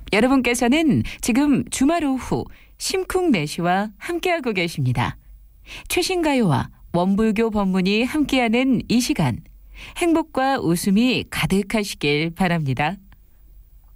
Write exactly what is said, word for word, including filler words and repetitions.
여러분께서는 지금 주말 오후 심쿵 내시와 함께하고 계십니다. 최신가요와 원불교 법문이 함께하는 이 시간, 행복과 웃음이 가득하시길 바랍니다.